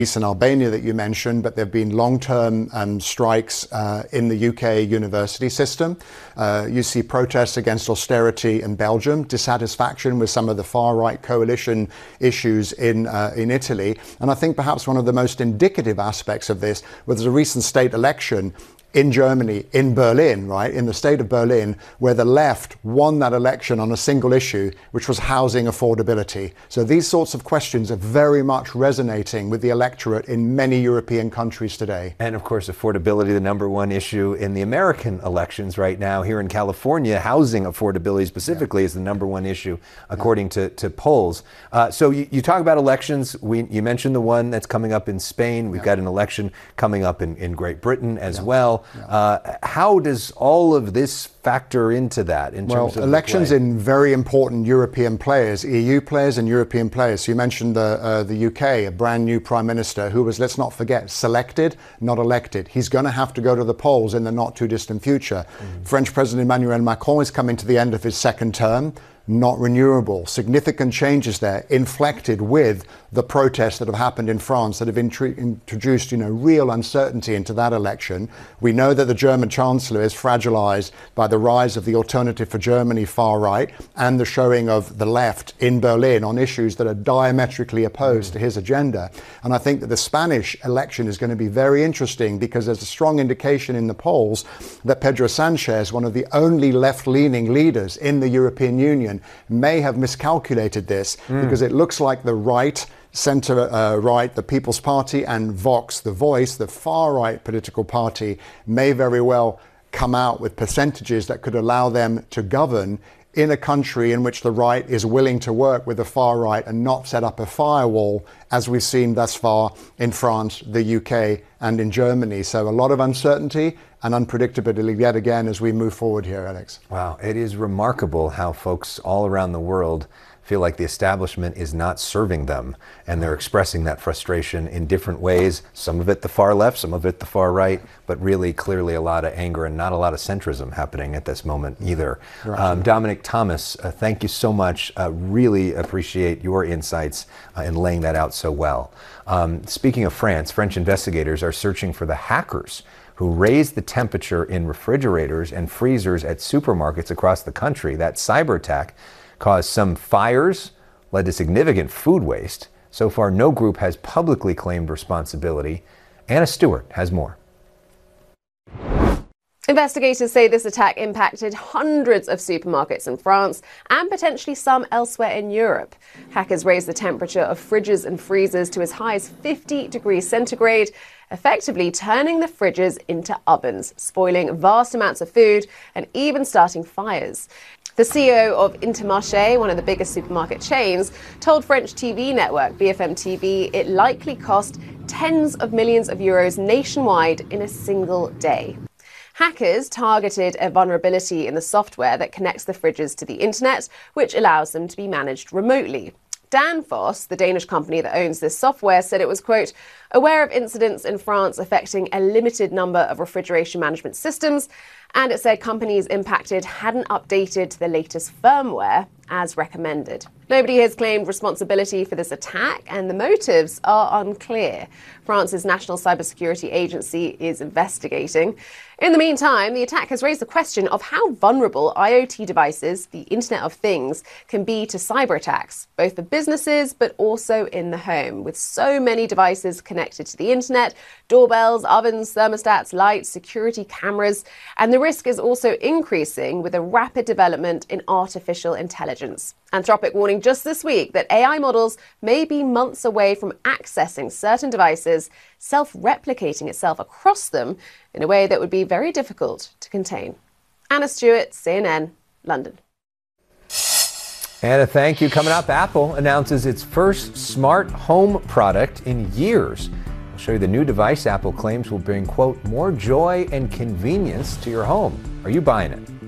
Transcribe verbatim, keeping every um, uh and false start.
and Albania that you mentioned, but there have been long-term um, strikes uh, in the U K university system. Uh, you see protests against austerity in Belgium, dissatisfaction with some of the far-right coalition issues in uh, in Italy. And I think perhaps one of the most indicative aspects of this was the recent state election in Germany, in Berlin, right, in the state of Berlin, where the left won that election on a single issue, which was housing affordability. So these sorts of questions are very much resonating with the electorate in many European countries today. And of course, affordability, the number one issue in the American elections right now. Here in California, housing affordability specifically yeah. is the number one issue, according yeah. to, to polls. Uh, so you, you talk about elections. We, you mentioned the one that's coming up in Spain. We've yeah. got an election coming up in, in Great Britain as yeah. well. Yeah. Uh, how does all of this factor into that in terms well, of elections in very important European players, E U players and European players. So you mentioned the, uh, the U K, a brand new prime minister who was, let's not forget, selected, not elected. He's going to have to go to the polls in the not too distant future. Mm. French President Emmanuel Macron is coming to the end of his second term. Not renewable. Significant changes there, inflected with the protests that have happened in France that have intru- introduced, you know, real uncertainty into that election. We know that the German Chancellor is fragilized by the rise of the Alternative for Germany far right and the showing of the left in Berlin on issues that are diametrically opposed mm. to his agenda. And I think that the Spanish election is going to be very interesting because there's a strong indication in the polls that Pedro Sanchez, one of the only left-leaning leaders in the European Union, may have miscalculated this mm. because it looks like the right, centre uh, right, the People's Party and Vox, the Voice, the far right political party, may very well come out with percentages that could allow them to govern in a country in which the right is willing to work with the far right and not set up a firewall, as we've seen thus far in France, the U K and in Germany. So a lot of uncertainty and unpredictability yet again as we move forward here, Alex. Wow, it is remarkable how folks all around the world feel like the establishment is not serving them, and they're expressing that frustration in different ways, some of it the far left, some of it the far right, but really clearly a lot of anger and not a lot of centrism happening at this moment either. Um, Dominic Thomas, uh, thank you so much. Uh, really appreciate your insights uh, in laying that out so well. Um, speaking of France, French investigators are searching for the hackers who raised the temperature in refrigerators and freezers at supermarkets across the country. That cyber attack caused some fires, led to significant food waste. So far, no group has publicly claimed responsibility. Anna Stewart has more. Investigators say this attack impacted hundreds of supermarkets in France and potentially some elsewhere in Europe. Hackers raised the temperature of fridges and freezers to as high as fifty degrees centigrade, effectively turning the fridges into ovens, spoiling vast amounts of food and even starting fires. The C E O of Intermarché, one of the biggest supermarket chains, told French T V network B F M T V it likely cost tens of millions of euros nationwide in a single day. Hackers targeted a vulnerability in the software that connects the fridges to the internet, which allows them to be managed remotely. Danfoss, the Danish company that owns this software, said it was, quote, aware of incidents in France affecting a limited number of refrigeration management systems, and it said companies impacted hadn't updated the latest firmware as recommended. Nobody has claimed responsibility for this attack, and the motives are unclear. France's National Cybersecurity Agency is investigating. In the meantime, the attack has raised the question of how vulnerable IoT devices, the Internet of Things, can be to cyber attacks, both for businesses but also in the home. With so many devices connected to the internet, doorbells, ovens, thermostats, lights, security cameras, and the risk is also increasing with a rapid development in artificial intelligence. Anthropic warning just this week that A I models may be months away from accessing certain devices, self-replicating itself across them in a way that would be very difficult to contain. Anna Stewart, C N N, London. Anna, thank you. Coming up, Apple announces its first smart home product in years. I'll show you the new device Apple claims will bring, quote, more joy and convenience to your home. Are you buying it?